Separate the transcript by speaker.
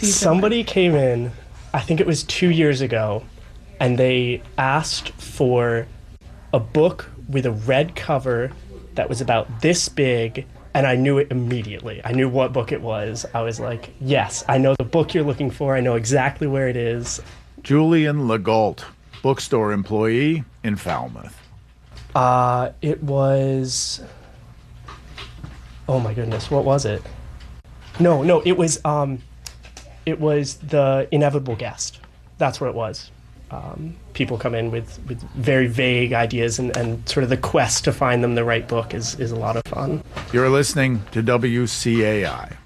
Speaker 1: Somebody came in, I think it was 2 years ago, and they asked for a book with a red cover that was about this big, and I knew it immediately. I knew what book it was. I was like, yes, I know the book you're looking for. I know exactly where it is.
Speaker 2: Julian Legault, bookstore employee in Falmouth.
Speaker 1: It was... Oh my goodness, what was it? No, it was The Inevitable Guest. That's what it was. People come in with very vague ideas, and sort of the quest to find them the right book is a lot of fun.
Speaker 2: You're listening to WCAI.